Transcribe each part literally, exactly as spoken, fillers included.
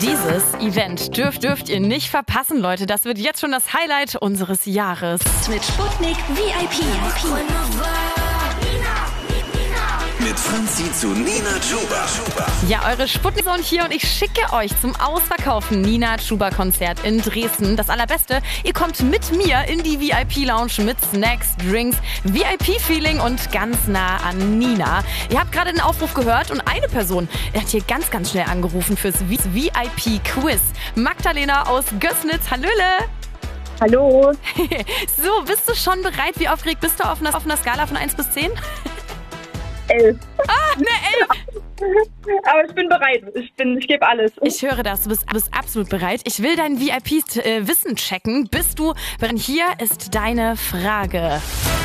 Dieses Event dürft, dürft ihr nicht verpassen, Leute. Das wird jetzt schon das Highlight unseres Jahres. Mit Sputnik V I P. Mit Franzi zu Nina Chuba. Ja, eure Sputnik-Zone hier und ich schicke euch zum ausverkauften Nina Chuba-Konzert in Dresden. Das Allerbeste, ihr kommt mit mir in die V I P-Lounge mit Snacks, Drinks, V I P-Feeling und ganz nah an Nina. Ihr habt gerade den Aufruf gehört und eine Person hat hier ganz, ganz schnell angerufen fürs V I P-Quiz. Magdalena aus Gößnitz, hallöle! Hallo. So, bist du schon bereit? Wie aufgeregt bist du auf einer, auf einer Skala von eins bis zehn? Elf. Ah, eine Elf! Aber ich bin bereit. Ich bin, ich gebe alles. Ich höre das, du bist, bist absolut bereit. Ich will dein V I P-Wissen checken. Bist du bereit? Hier ist deine Frage.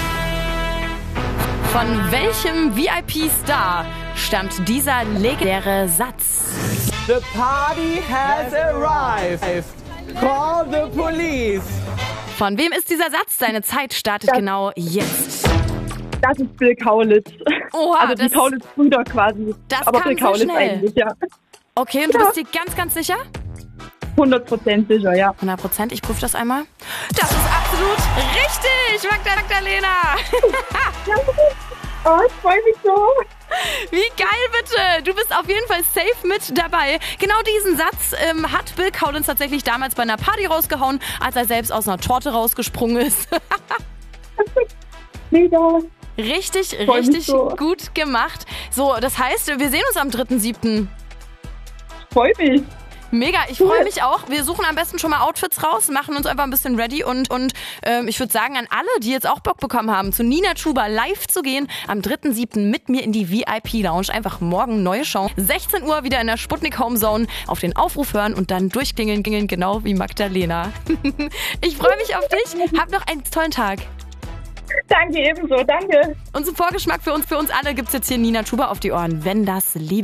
Von welchem V I P-Star stammt dieser legendäre Satz? The party has arrived. Call the police. Von wem ist dieser Satz? Deine Zeit startet Das- genau jetzt. Das ist Bill Kaulitz. Oha, also die das- Kaulitz-Brüder quasi. das Aber kam Bill so Kaulitz schnell. eigentlich, ja. Okay, und du Ja. bist dir ganz, ganz sicher? hundert Prozent sicher, ja. hundert Prozent, ich prüfe das einmal. Das ist absolut richtig, Magda- Magdalena. Oh, ich freue mich so. Wie geil bitte! Du bist auf jeden Fall safe mit dabei. Genau diesen Satz ähm, hat Bill Kaulitz tatsächlich damals bei einer Party rausgehauen, als er selbst aus einer Torte rausgesprungen ist. Mega. Richtig, Freu mich richtig so. gut gemacht. So, das heißt, wir sehen uns am dritten siebten Ich freue mich. Mega, ich freue mich auch. Wir suchen am besten schon mal Outfits raus, machen uns einfach ein bisschen ready und, und ähm, ich würde sagen an alle, die jetzt auch Bock bekommen haben, zu Nina Chuba live zu gehen, am dritten siebten mit mir in die V I P-Lounge. Einfach morgen neue Show. sechzehn Uhr wieder in der Sputnik Homezone auf den Aufruf hören und dann durchklingeln, klingeln, genau wie Magdalena. Ich freue mich auf dich. Hab noch einen tollen Tag. Danke ebenso, danke. Und zum Vorgeschmack für uns, für uns alle gibt's jetzt hier Nina Chuba auf die Ohren. Wenn das Liebe